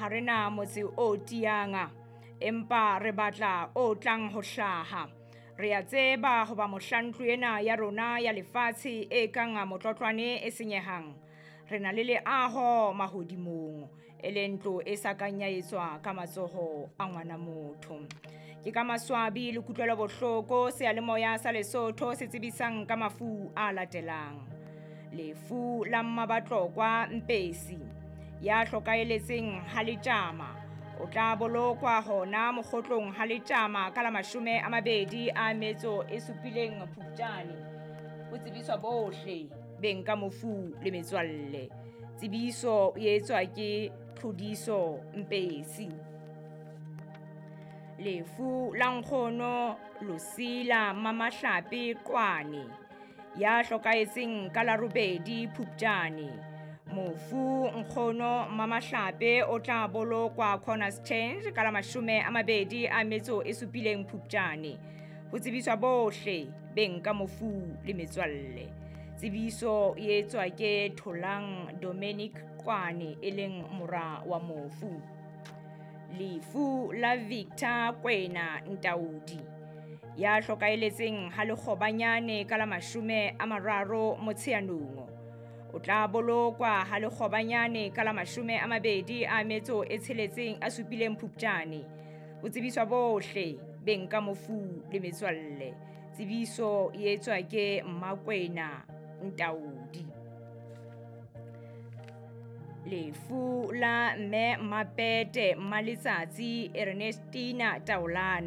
ha re na motse o tianga, empa re batla o tlang ho hlaha. Re a tseba ho ba mohlantlo ena ya rona ya lefatshe e kang motlotlwane e senyehang. Re na le leaho mahodimong, e leng ntlo e sa kang ya etswa ka matsoho a ngwana motho. Ke ka maswabi le kutlwelo bohloko seyalemoya sa Lesotho se tsebisang ka mafu a latelang. Lefu la mmabatlokwa Mpesi ya hlokaeletseng ha letjama o tla bolokwa hona mokgotlong ha letjama ka la 27 Phupjane. Ho tsebiswa bohle beng ka mofu le metswalle. Tsebiso e etswa ke Tlhodiso Mpesi. Lefu la nkgono Lucilla Mamahlape Qwane ya hlokaetseng ka la 2 Phupjane. Mofu nkgono Mamahlape o tla bolokwa Corners Change ka la 27 Phupjane. Ho tsebiswa bohle beng ka mofu le metswalle. Tsebiso e etswa ke Tholang Dominic Qwane e leng mora wa mofu. Lefu la Victor Kwena Ntaudi ya hlokaeletseng ha lekgobanyane ka la 30 Motsheanong. O tla bolokwa ha lekgobanyane ka la 27 Phupjane. Ho tsebiswa bohle beng ka mofu le metswalle. Tsebiso e etswa ke Mmakwena Ntaudi. Lefu la Mme Mapete Mmaletsatsi Ernestina Taolana